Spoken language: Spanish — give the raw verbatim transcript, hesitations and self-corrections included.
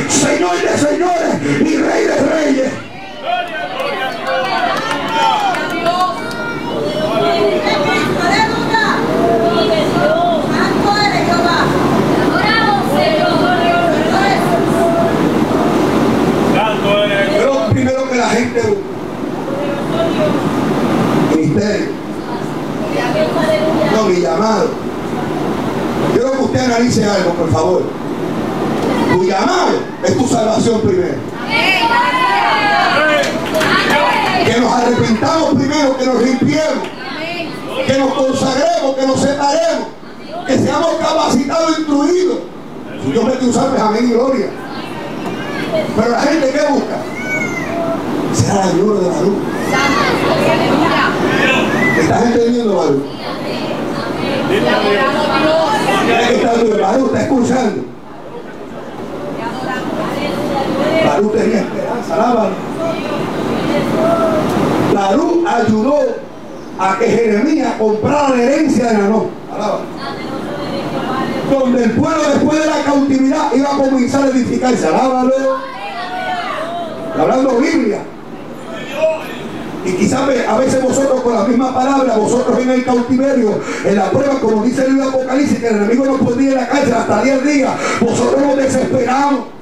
Señor de señores y Rey de reyes. Pero primero que la gente busca ministerio, no, mi llamado. Quiero que usted analice algo, por favor. Tu llamado es tu salvación primero. Que nos arrepentamos primero, que nos limpiemos, que nos consagremos, que nos separemos, que seamos capacitados, instruidos. Si Dios me quiere usar, pues amén y gloria. Pero la gente, ¿qué busca? Será la gloria de la luz. ¿Estás entendiendo, Barú? Barú está escuchando. Barú tenía esperanza, alábalo. Barú ayudó a que Jeremías comprara la herencia de Nanó. Alábalo. Donde el pueblo después de la cautividad iba a comenzar a edificarse. Alábalo. Hablando Biblia. Y quizás a veces vosotros con la misma palabra, vosotros en el cautiverio, en la prueba, como dice el libro de Apocalipsis, que el enemigo nos ponía en la cárcel hasta diez días, vosotros nos desesperamos.